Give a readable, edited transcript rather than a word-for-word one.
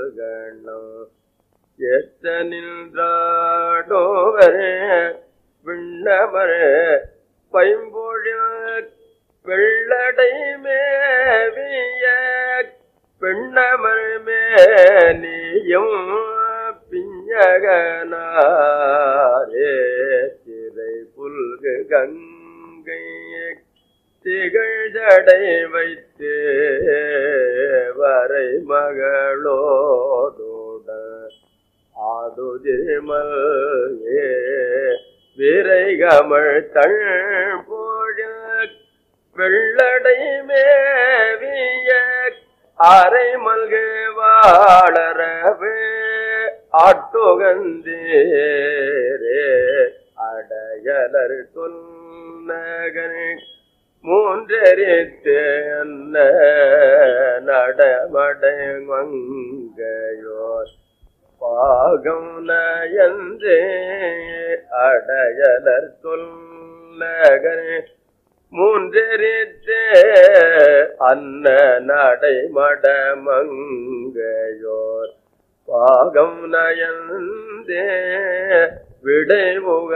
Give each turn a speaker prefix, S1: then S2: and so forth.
S1: கணம் எத்தனின்றாடோவரே விண்ணமரே பைம்பொழில் வெள்ளடை மேவிய பெண்ணமர் மேனியும் பிஞகனாரே திரை புல்கு கங்கை திகழ்தடை வைத்து வரை மகளோடோட ஆடுதிமல் விரைகமள் தழ்போழ வெள்ளடை மேவிய அரை மல்கு வாழறவே ஆட்டுகந்தேரே அடையலர் தொன்னகன் மூன்றெரித்து அன்ன நடமடை மங்கையோர் பாகம் நயந்தே அடையலர் தொன்னகன் மூன்றெரித்தே அன்ன நடைமட மங்கையோர் பாகம் நயந்தே விடைமுக